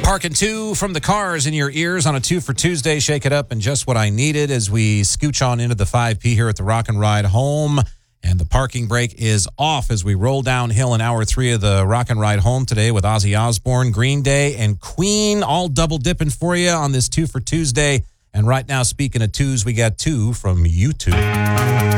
Parking two from the Cars in your ears on a 2 for Tuesday. Shake it up and just what I needed as we scooch on into the 5P here at the Rock and Ride Home. And the parking brake is off as we roll downhill in hour 3 of the Rock and Ride Home today with Ozzy Osbourne, Green Day, and Queen all double dipping for you on this 2 for Tuesday. And right now, speaking of twos, we got two from YouTube.